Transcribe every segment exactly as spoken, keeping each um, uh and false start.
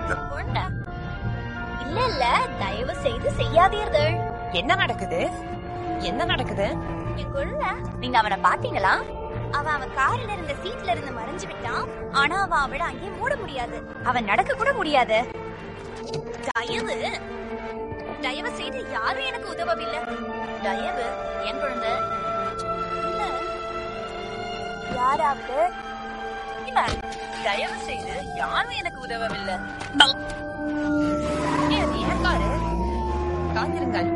இல்ல இல்ல, தயவு செய்து செய்யாதீர்கள். என்ன நடக்குது? என்ன நடக்குது? என் குழந்தை, நீங்க அவனை பாத்தீங்களா? அவன் அவன் காரில் இருந்த சீட்ல இருந்து மறைஞ்சு விட்டான். ஆனா அவன் அவளை அங்கே மூட முடியாது. அவன் நடக்க கூட முடியாது. தயவு தயவு செய்து யாரும் எனக்கு உதவவில்லை. தயவு என் குழந்தை. யாராவது தயவு செய்து யாரும் எனக்கு உதவவில்லை. ஏன் காரு? காத்திருங்கள்.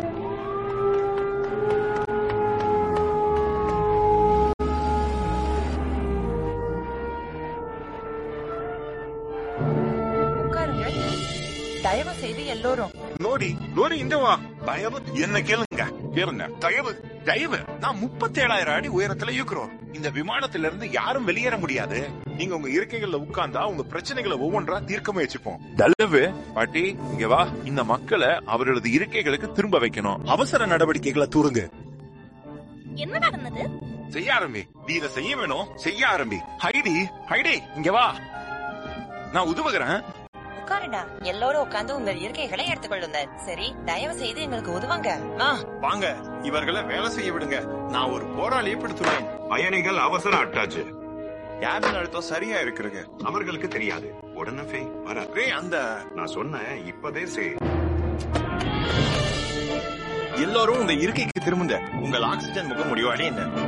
தயவு செய்து எல்லோரும் நோடி நோடி இந்த வா. தயவு என்ன கேளுங்க கேளுங்க. தயவு தயவு நான் முப்பத்தி ஏழாயிரம் அடி உயரத்துல இருக்கிறோம். இந்த விமானத்துல இருந்து யாரும் வெளியேற முடியாது. நீங்க உங்க இருக்கைகள்ல உட்கார்ந்தா உங்க பிரச்சனைகளை ஒவ்வொன்றா தீர்க்க முயற்சிப்போம். தயவு பாட்டி இங்க வா. இந்த மக்களை அவர்களது இருக்கைகளுக்கு திரும்ப வைக்கணும். அவசர நடவடிக்கைகளை தூருங்க. என்ன நடந்தது? செய்ய ஆரம்பி. நீ இதை செய்ய வேணும். செய்ய ஆரம்பி. ஹைடி ஹைடி இங்க வா. நான் உதவுகிறேன். உட்காருடா. எல்லோரும் உட்கார்ந்து உங்கள் இருக்கைகளை எடுத்துக்கொள்ளுங்கள். சரி, தயவு செய்து எங்களுக்கு உதவுங்க. வாங்க, இவர்களை வேலை செய்ய விடுங்க. நான் ஒரு போராளியை படுத்துவேன். பயணிகள் அவசர அட்டாச்சு. கேபின் அழுத்தம் சரியா இருக்குங்க. அவர்களுக்கு தெரியாது. உடனே வர அந்த நான் சொன்னேன் இப்பதே செய். எல்லோரும் உங்க இருக்கைக்கு திரும்புங்க. உங்கள் ஆக்சிஜன் முக முடிவாளி என்ன